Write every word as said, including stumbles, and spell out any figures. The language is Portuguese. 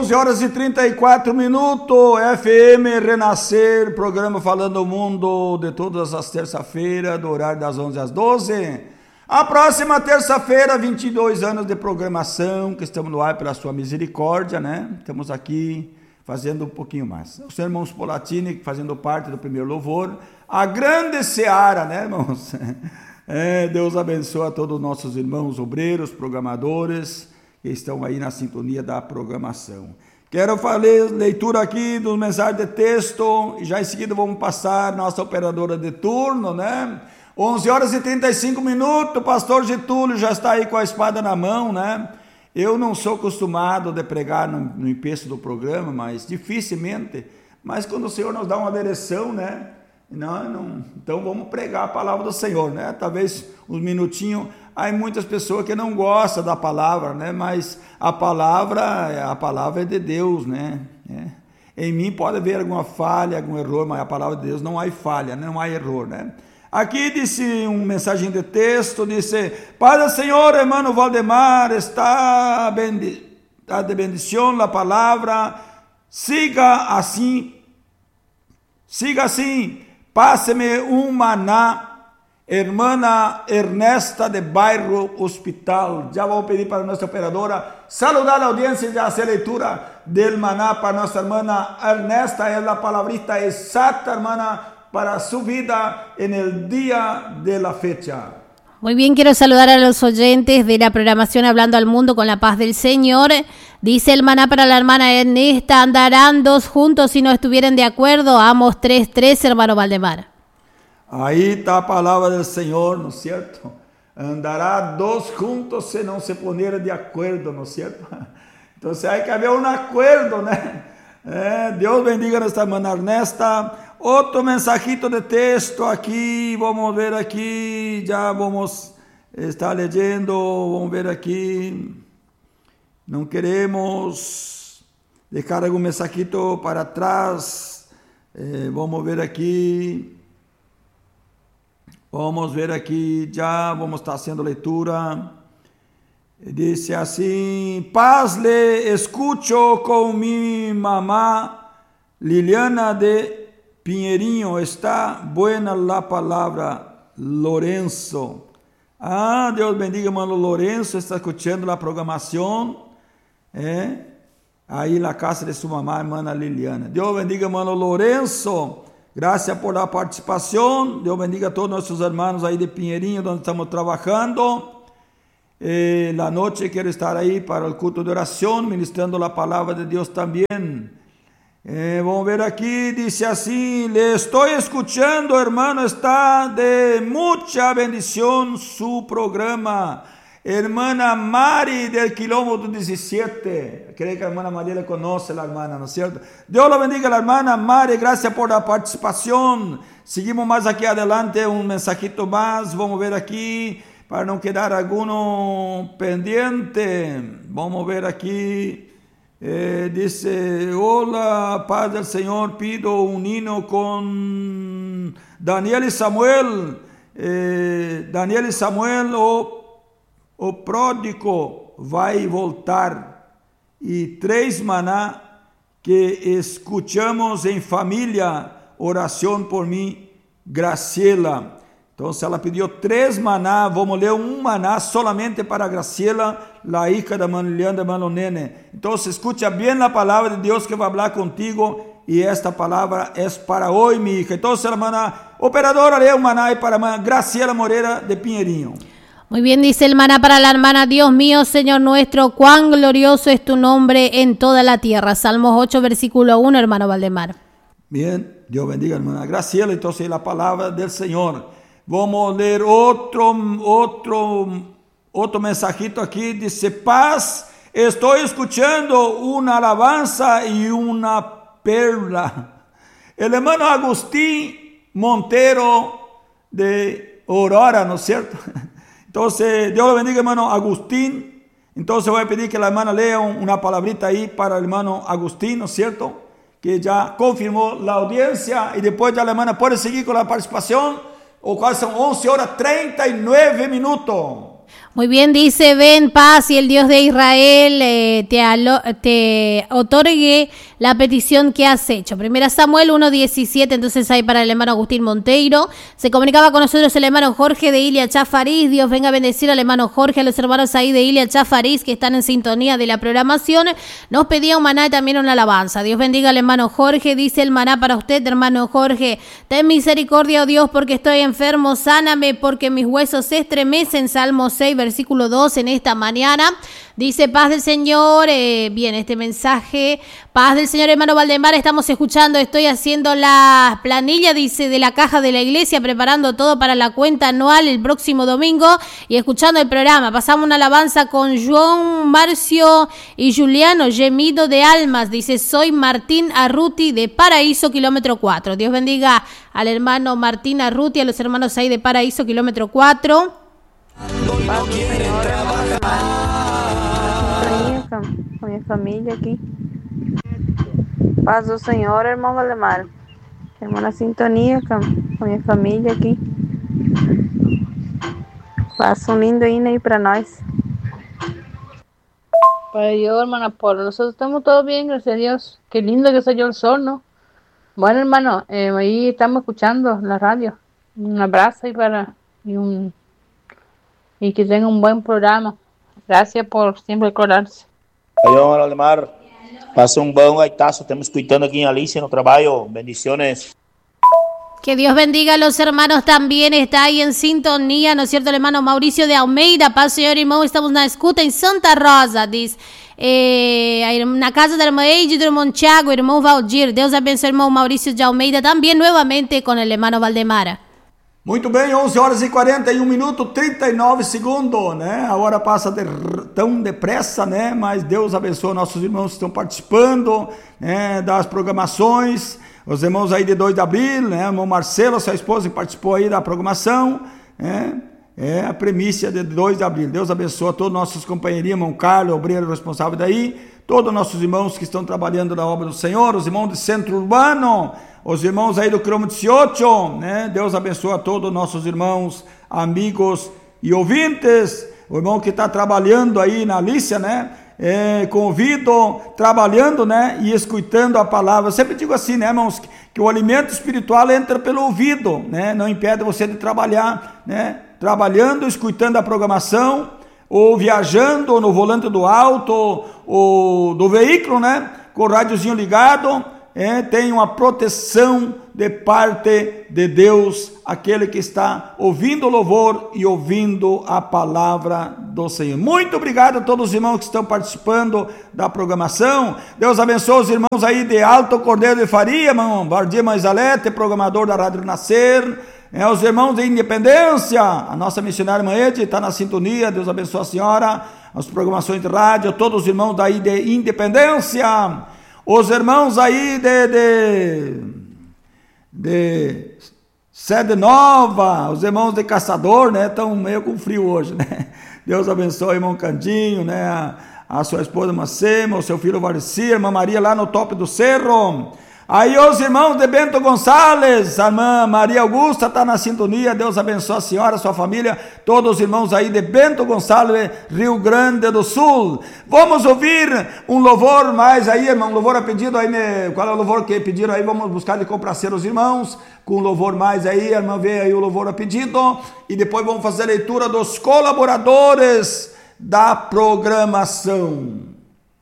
onze horas e trinta e quatro minutos, F M Renascer, programa Falando o Mundo de todas as terça-feiras, do horário das onze às doze. A próxima terça-feira, vinte e dois anos de programação, que estamos no ar pela sua misericórdia, né? Estamos aqui fazendo um pouquinho mais. Os irmãos Polatini, fazendo parte do primeiro louvor, a grande seara, né, irmãos? É, Deus abençoe a todos os nossos irmãos obreiros, programadores, que estão aí na sintonia da programação. Quero fazer leitura aqui dos mensagens de texto, e já em seguida vamos passar nossa operadora de turno, né? onze horas e trinta e cinco minutos, o pastor Getúlio já está aí com a espada na mão, né? Eu não sou acostumado de pregar no, no empeço do programa, mas dificilmente, mas quando o Senhor nos dá uma direção, né? Não, não, então vamos pregar a palavra do Senhor, né? Talvez uns minutinhos. Há muitas pessoas que não gostam da palavra, né? Mas a palavra, a palavra é de Deus, né? É. Em mim pode haver alguma falha, algum erro, mas a palavra de Deus não há falha, não há erro, né? Aqui disse um mensagem de texto, disse: Padre Senhor, hermano Valdemar, está, bendi está de bendição a palavra, siga assim, siga assim. Páseme um maná, hermana Ernesta de Bairro Hospital. Já vou pedir para nossa operadora saludar a audiência e hacer leitura del maná para nossa hermana Ernesta. É a palabrita exata, hermana, para su vida en el día de la fecha. Muy bien, quiero saludar a los oyentes de la programación Hablando al Mundo con la Paz del Señor. Dice el maná para la hermana Ernesta: andarán dos juntos si no estuvieran de acuerdo. Amos tres tres, hermano Valdemar. Ahí está a palabra del Señor, ¿no es cierto? Andará dos juntos si no se ponieran de acuerdo, ¿no es cierto? Entonces hay que haber un acuerdo, ¿no? Eh, Dios bendiga a nuestra hermana Ernesta. Outro mensajito de texto aqui, vamos ver aqui, já vamos estar lendo, vamos ver aqui. Não queremos deixar algum mensajito para trás, eh, vamos ver aqui. Vamos ver aqui, já vamos estar fazendo leitura. Disse assim: Paz le escucho com mi mamá Liliana de Pinheirinho, está buena la palavra, Lorenzo. Ah, Deus bendiga, hermano Lorenzo, está escuchando la programación, eh? Ahí en la casa de su mamá, hermana Liliana. Deus bendiga, hermano Lorenzo, gracias por la participación. Deus bendiga a todos nuestros hermanos ahí de Pinheirinho, donde estamos trabajando. Eh, la noche quiero estar ahí para el culto de oración, ministrando la palabra de Dios también. Eh, vamos ver aquí, dice así: le estoy escuchando, hermano, está de mucha bendición su programa. Hermana Mari del kilómetro diecisiete, creo que la hermana María le conoce, la hermana, ¿no es cierto? Dios la bendiga, la hermana Mari, gracias por la participación. Seguimos más aquí adelante, un mensajito más, vamos ver aquí, para no quedar alguno pendiente. Vamos ver aquí. Eh, dice: hola, paz del Señor, pido un himno con Daniel y Samuel. Eh, Daniel y Samuel, o, o pródigo vai voltar. E três maná que escuchamos em família. Oração por mim, Graciela. Então, ela pediu três maná, vamos ler um maná solamente para Graciela, la hija de hermano Leandro, hermano Nene. Então, escucha bem a palavra de Deus que vai falar contigo, e esta palavra é para hoje, minha hija. Então, a hermana operadora, lê um maná para a hermana Graciela Moreira de Pinheirinho. Muy bien, dice el maná para la hermana: Dios mío, Señor nuestro, cuán glorioso es tu nombre en toda la tierra. Salmos ocho, versículo uno, hermano Valdemar. Bien, Dios bendiga a hermana Graciela. Entonces, la palabra del Señor. Vamos ler outro, outro, outro mensajito aqui. Dice: paz, estou escuchando uma alabanza e uma perla. El hermano Agustín Montero de Aurora, ¿no es cierto? Entonces, Dios lo bendiga, hermano Agustín. Entonces voy a pedir que la hermana lea una palabrita ahí para el hermano Agustín, ¿no es cierto? Que ya confirmó la audiencia, y después ya la hermana puede seguir con la participación. O quase são onze horas e trinta e nove minutos. Muy bien, dice, ven paz y el Dios de Israel eh, te, alo- te otorgue la petición que has hecho. Primera Samuel uno diecisiete, entonces ahí para el hermano Agustín Monteiro. Se comunicaba con nosotros el hermano Jorge de Ilia Chafariz. Dios venga a bendecir al hermano Jorge, a los hermanos ahí de Ilia Chafariz que están en sintonía de la programación. Nos pedía un maná y también una alabanza. Dios bendiga al hermano Jorge, dice el maná para usted, hermano Jorge. Ten misericordia, oh Dios, porque estoy enfermo, sáname, porque mis huesos se estremecen. Salmo seis, versículo dos en esta mañana. Dice, paz del Señor, eh, bien, este mensaje, paz del Señor, hermano Valdemar, estamos escuchando, estoy haciendo la planilla, dice, de la caja de la iglesia, preparando todo para la cuenta anual el próximo domingo y escuchando el programa. Pasamos una alabanza con João Marcio y Juliano, Gemido de Almas, dice, soy Martín Arruti de Paraíso, kilómetro cuatro. Dios bendiga al hermano Martín Arruti, a los hermanos ahí de Paraíso, kilómetro cuatro. Paz do Senhor, com minha família aqui. Paz do Senhor, irmão Valdemar. Irmão na sintonia com, com minha família aqui. Passa um lindo hino aí para nós. Para Dios, hermana Polo, nosotros estamos todos bien, gracias a Dios. Qué lindo que salió el sol, ¿no? Bueno, hermano, eh, ahí estamos escuchando la radio. Un abrazo ahí para y un y que tenga un buen programa. Gracias por siempre acordarse. Oi, Valdemar. Passa um bom gaitaço. Estamos escutando aqui em Alicia no trabalho. Bendiciones. Que Dios bendiga a los hermanos también, está ahí en sintonía, ¿no es cierto? El hermano Mauricio de Almeida, paz, Senhor, irmão, estamos na escuta em Santa Rosa, diz, eh, na casa da irmã Eide do irmão Tiago, irmão Valdir. Deus abençoe o irmão Maurício de Almeida, também novamente com o hermano Valdemar. Muito bem, onze horas e quarenta e um minutos, trinta e nove segundos, né? A hora passa de, tão depressa, né? Mas Deus abençoe nossos irmãos que estão participando, né? Das programações, os irmãos aí de dois de abril, né? O irmão Marcelo, sua esposa, que participou aí da programação, né? É a premissa de dois de abril. Deus abençoe a todos os nossos companheiros, irmão Carlos, obreiro responsável daí, todos os nossos irmãos que estão trabalhando na obra do Senhor, os irmãos do Centro Urbano, os irmãos aí do quilômetro dezoito, né? Deus abençoe a todos os nossos irmãos, amigos e ouvintes. O irmão que está trabalhando aí na Alicia, né? É, convido, trabalhando, né? E escutando a palavra. Eu sempre digo assim, né, irmãos? Que, que o alimento espiritual entra pelo ouvido, né? Não impede você de trabalhar, né? Trabalhando, escutando a programação, ou viajando, ou no volante do auto, ou do veículo, né? Com o rádiozinho ligado. É, tem uma proteção de parte de Deus, aquele que está ouvindo o louvor e ouvindo a palavra do Senhor. Muito obrigado a todos os irmãos que estão participando da programação. Deus abençoe os irmãos aí de Alto Cordeiro de Faria, irmão Bardia Manzalete, programador da Rádio Nascer. É, os irmãos de Independência, a nossa missionária irmã Edi está na sintonia. Deus abençoe a senhora, as programações de rádio, todos os irmãos daí de Independência. Os irmãos aí de, de, de Sede Nova, os irmãos de Caçador, né? Estão meio com frio hoje, né? Deus abençoe o irmão Candinho, né? A, a sua esposa Macema, o seu filho Varcia, a irmã Maria lá no topo do cerro. Aí os irmãos de Bento Gonçalves, a irmã Maria Augusta está na sintonia. Deus abençoe a senhora, a sua família, todos os irmãos aí de Bento Gonçalves, Rio Grande do Sul. Vamos ouvir um louvor mais aí, irmão, um louvor a pedido aí, né? Qual é o louvor que pediram aí? Vamos buscar de complacer os irmãos com um louvor mais aí, a irmã vê aí o louvor a pedido, e depois vamos fazer a leitura dos colaboradores da programação.